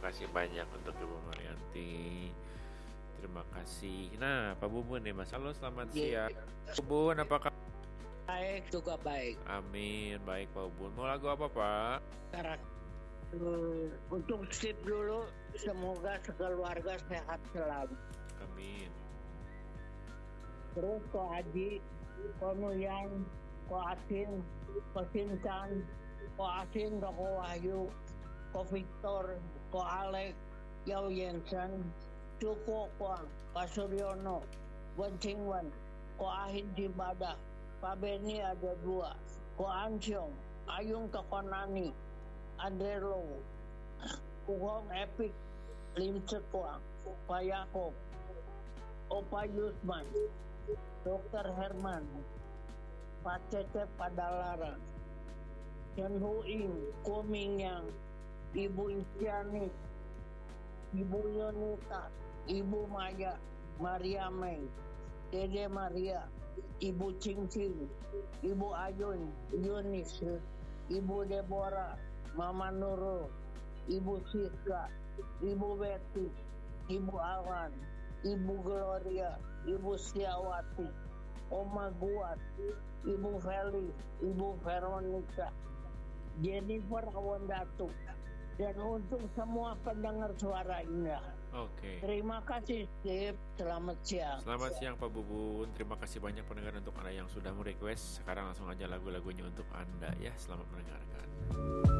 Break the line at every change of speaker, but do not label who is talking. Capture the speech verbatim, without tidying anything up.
kasih banyak untuk Ibu Marianti. Terima kasih. Nah, Pak Bubun nih, Mas. Halo, selamat
Iya.
siang. Bubun, apa kabar?
Baik juga baik.
Amin, baik Pak Bubun. Mau lagu apa, Pak?
Karak- Hmm, untuk skip dulu, semoga sekeluarga sehat selalu.
Amin.
Terus ko Aji, ko Nuyan, ko Asin, ko Sincan, ko Asin, ko Wahyu, ko Victor, ko Alek, Yau Jensen, Cuko ko Pak Suryono, Boncingwan, ko Ahin Cibadah, Pak Beni ada dua, ko Ansyong, Ayung Kekonani, Andre Lo, Kuhong Epic, Lim Cekuang, Pak Yakob, Opa Yusman, Dokter Herman, Pak Cecep Padalarang, Chen Hu Ing, Ko Mingyang, Ibu Isyani, Ibu Yonita, Ibu Maya, Maria Mei, Dede Maria, Ibu Cing Cing, Ibu Ayun, Yunis, Ibu Deborah, Mama Nurul, Ibu Siska, Ibu Betty, Ibu Awan, Ibu Gloria, Ibu Setiawati, Oma Guat, Ibu Feli, Ibu Veronica, Jennifer Awandatu, dan untuk semua pendengar suara indah.
Oke.
Terima kasih, Steve. Selamat siang.
Selamat siang Pak Bubun. Terima kasih banyak pendengar untuk Anda yang sudah merequest. Sekarang langsung aja lagu-lagunya untuk Anda ya. Selamat mendengarkan.